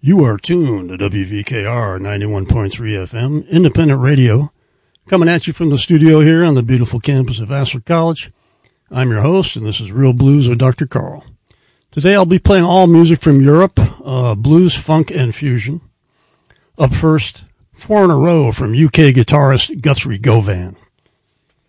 You are tuned to WVKR 91.3 FM, independent radio, coming at you from the studio here on the beautiful campus of Vassar College. I'm your host, and this is Real Blues with Dr. Carl. Today I'll be playing all music from Europe, blues, funk, and fusion. Up first, 4 in a row from UK guitarist Guthrie Govan.